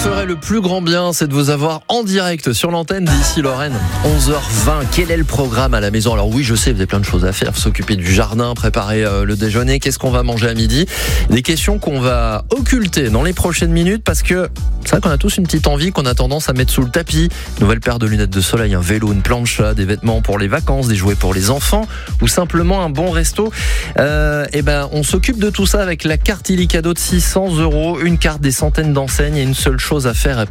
ferait le plus grand bien, c'est de vous avoir en direct sur l'antenne d'ici Lorraine. 11h20, quel est le programme à la maison? Alors oui, je sais, vous avez plein de choses à faire, s'occuper du jardin, préparer le déjeuner, qu'est-ce qu'on va manger à midi? Des questions qu'on va occulter dans les prochaines minutes parce que c'est vrai qu'on a tous une petite envie qu'on a tendance à mettre sous le tapis. Nouvelle paire de lunettes de soleil, un vélo, une plancha, des vêtements pour les vacances, des jouets pour les enfants ou simplement un bon resto. On s'occupe de tout ça avec la carte Illicadeau de 600 €, une carte des centaines d'enseignes et une seule chose à faire